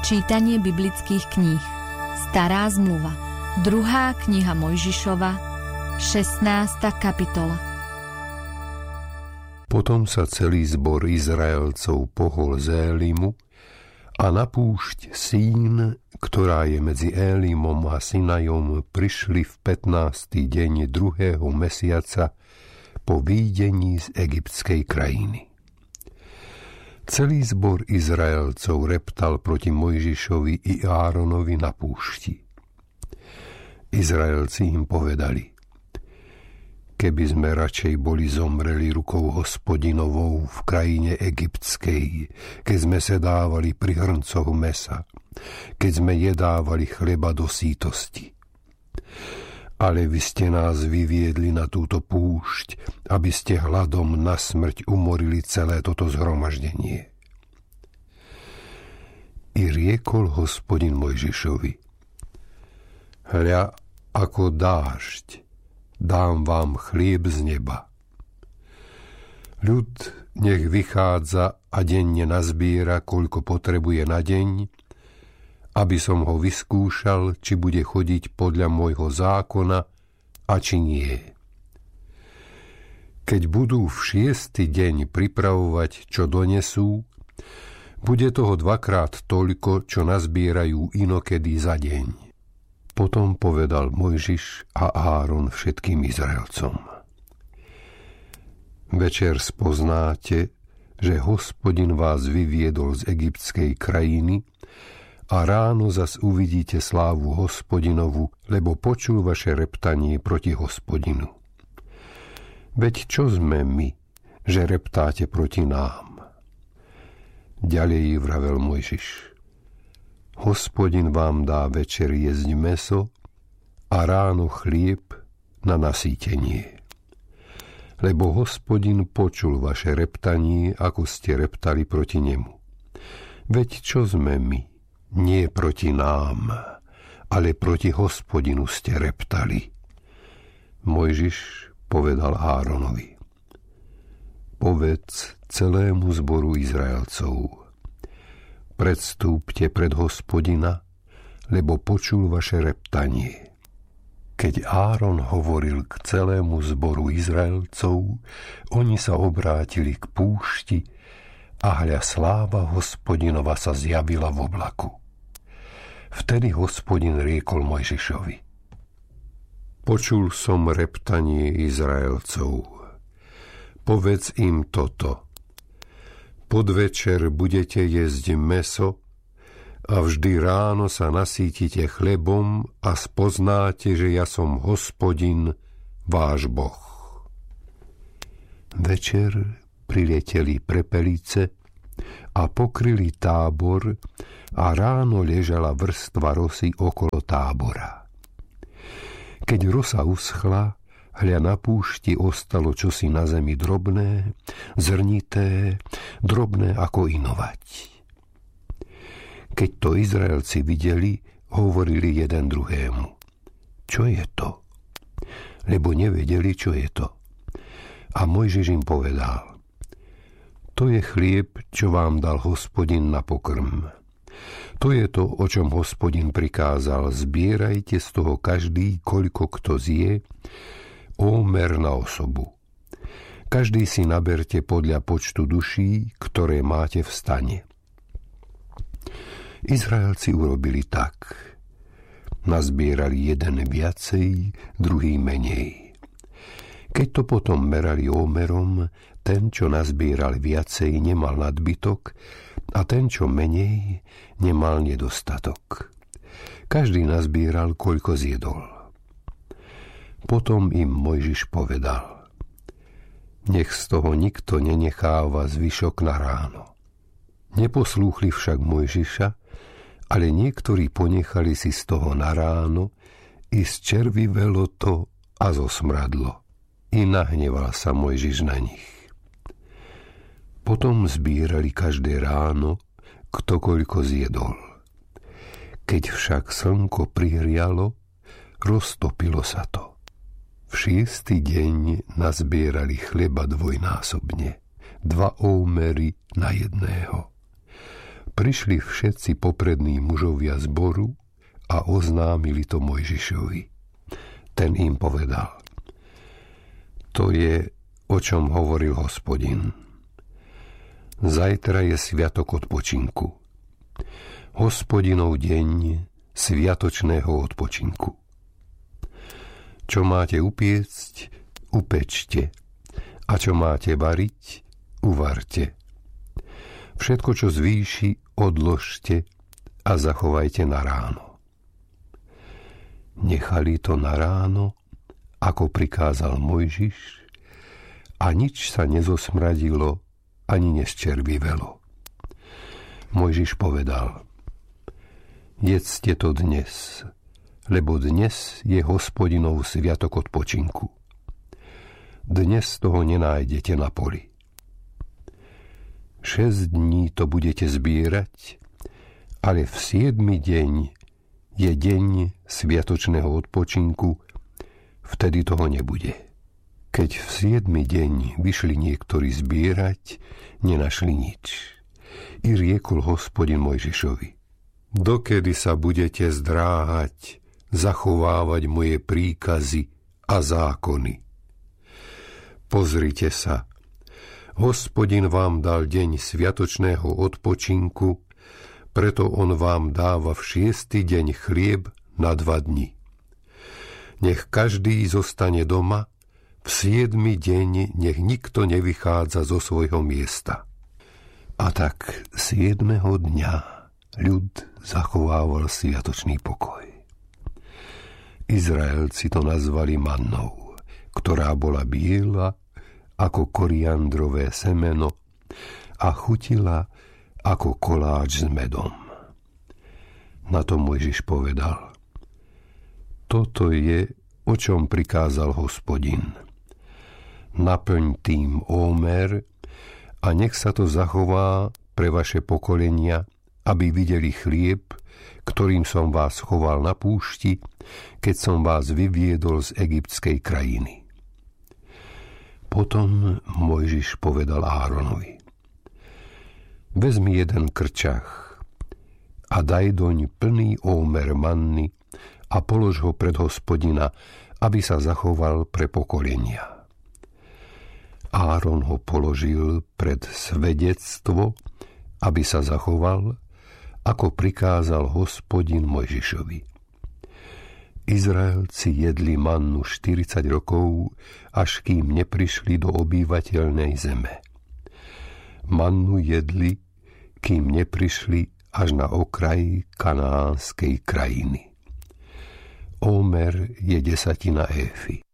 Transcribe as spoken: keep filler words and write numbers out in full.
Čítanie biblických kníh. Stará zmluva. Druhá kniha Mojžišova, šestnásta kapitola. Potom sa celý zbor Izraelcov pohol z Élimu a na púšť Sín, ktorá je medzi Élimom a Sinajom, prišli v pätnásty deň druhého mesiaca po výjdení z egyptskej krajiny. Celý zbor Izraelcov reptal proti Mojžišovi i Áronovi na púšti. Izraelci im povedali: keby sme radšej boli zomreli rukou Hospodinovou v krajine egyptskej, keď sme sedávali pri hrncoch mesa, keď sme jedávali chleba do sítosti. Ale vy ste nás vyviedli na túto púšť, aby ste hladom na smrť umorili celé toto zhromaždenie. I riekol Hospodin Mojžišovi: hľa, ako dážď, dám vám chlieb z neba. Ľud nech vychádza a denne nazbiera, koľko potrebuje na deň, aby som ho vyskúšal, či bude chodiť podľa môjho zákona a či nie. Keď budú v šiesty deň pripravovať, čo donesú, bude toho dvakrát toľko, čo nazbierajú inokedy za deň. Potom povedal Mojžiš a Áron všetkým Izraelcom: večer spoznáte, že Hospodin vás vyviedol z egyptskej krajiny, a ráno zas uvidíte slávu Hospodinovu, lebo počul vaše reptanie proti Hospodinu. Veď čo sme my, že reptáte proti nám? Ďalej vravel Mojžiš: Hospodin vám dá večer jesť mäso a ráno chlieb na nasýtenie. Lebo Hospodin počul vaše reptanie, ako ste reptali proti nemu. Veď čo sme my? Nie proti nám, ale proti Hospodinu ste reptali. Mojžiš povedal Áronovi: povedz celému zboru Izraelcov: predstúpte pred Hospodina, lebo počul vaše reptanie. Keď Áron hovoril k celému zboru Izraelcov, oni sa obrátili k púšti a hľa sláva Hospodinova sa zjavila v oblaku. Vtedy Hospodin riekol Mojžišovi: počul som reptanie Izraelcov. Povedz im toto: podvečer budete jesť mäso a vždy ráno sa nasítite chlebom a spoznáte, že ja som Hospodin, váš Boh. Večer prileteli prepelice a pokryli tábor a ráno ležala vrstva rosy okolo tábora. Keď rosa uschla, hľa na púšti ostalo čosi na zemi drobné, zrnité, drobné ako inovať. Keď to Izraelci videli, hovorili jeden druhému: čo je to? Lebo nevedeli, čo je to. A Mojžiš im povedal: to je chlieb, čo vám dal Hospodin na pokrm. To je to, o čom Hospodin prikázal: zbierajte z toho každý, koľko kto zje, ómer na osobu. Každý si naberte podľa počtu duší, ktoré máte v stane. Izraelci urobili tak. Nazbierali jeden viacej, druhý menej. Keď to potom merali ómerom, ten, čo nazbieral viacej, nemal nadbytok a ten, čo menej, nemal nedostatok. Každý nazbieral, koľko zjedol. Potom im Mojžiš povedal: nech z toho nikto nenecháva zvyšok na ráno. Neposlúchli však Mojžiša, ale niektorí ponechali si z toho na ráno, i zčervivelo to a zosmradlo. I nahneval sa Mojžiš na nich. Potom zbierali každé ráno, kto koľko zjedol. Keď však slnko prihrialo, roztopilo sa to. V šiestý deň nazbierali chleba dvojnásobne, dva ómery na jedného. prišli všetci poprední mužovia zboru a oznámili to Mojžišovi. Ten im povedal: To je, o čom hovoril Hospodin. Zajtra je sviatok odpočinku. Hospodinov deň sviatočného odpočinku. Čo máte upiecť, upečte. A čo máte variť, uvarte. Všetko, čo zvýši, odložte a zachovajte na ráno. Nechali to na ráno, ako prikázal Mojžiš, a nič sa nezosmradilo ani nesčervivelo. Mojžiš povedal: Jedzte to dnes, lebo dnes je Hospodinov sviatok odpočinku. Dnes toho nenájdete na poli. Šesť dní to budete zbierať, ale v siedmy deň je deň sviatočného odpočinku, vtedy toho nebude. Keď v siedmy deň vyšli niektorí zbierať, nenašli nič. I riekol Hospodin Mojžišovi: Dokedy sa budete zdráhať zachovávať moje príkazy a zákony? Pozrite sa, Hospodin vám dal deň sviatočného odpočinku, preto on vám dáva v šiesty deň chlieb na dva dni. Nech každý zostane doma, v siedmy deň nech nikto nevychádza zo svojho miesta. A tak siedmeho dňa ľud zachovával sviatočný pokoj. Izraelci to nazvali mannou, ktorá bola biela ako koriandrové semeno a chutila ako koláč s medom. Na to Mojžiš povedal: Toto je, o čom prikázal Hospodin. Naplň tým ómer a nech sa to zachová pre vaše pokolenia, aby videli chlieb, ktorým som vás choval na púšti, keď som vás vyviedol z egyptskej krajiny. Potom Mojžiš povedal Áronovi: Vezmi jeden krčach a daj doň plný ómer manny a polož ho pred Hospodina, aby sa zachoval pre pokolenia. Áron ho položil pred svedectvo, aby sa zachoval, ako prikázal Hospodin Mojžišovi. Izraelci jedli mannu štyridsať rokov, až kým neprišli do obývateľnej zeme. Mannu jedli, kým neprišli až na okraj kanánskej krajiny. Ómer je desatina éfy.